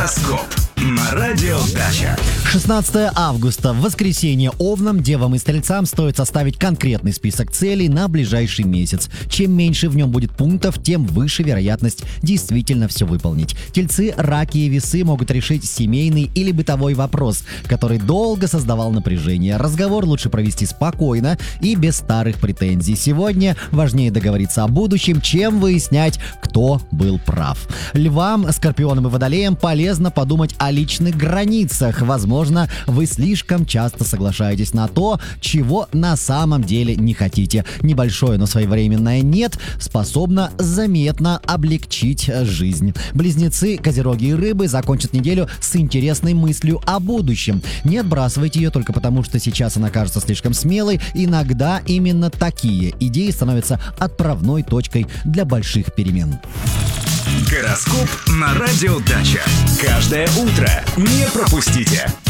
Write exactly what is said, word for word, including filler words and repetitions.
Гороскоп на радио Дача. шестнадцатое августа, в воскресенье, Овнам, Девам и Стрельцам стоит составить конкретный список целей на ближайший месяц. Чем меньше в нем будет пунктов, тем выше вероятность действительно все выполнить. Тельцы, Раки и Весы могут решить семейный или бытовой вопрос, который долго создавал напряжение. Разговор лучше провести спокойно и без старых претензий. Сегодня важнее договориться о будущем, чем выяснять, кто был прав. Львам, Скорпионам и Водолеям полезно подумать о личных границах. Возможно, вы слишком часто соглашаетесь на то, чего на самом деле не хотите. Небольшое, но своевременное «нет» способно заметно облегчить жизнь. Близнецы, Козероги и Рыбы закончат неделю с интересной мыслью о будущем. Не отбрасывайте ее только потому, что сейчас она кажется слишком смелой. Иногда именно такие идеи становятся отправной точкой для больших перемен. Гороскоп на радио Дача. Каждое утро не пропустите.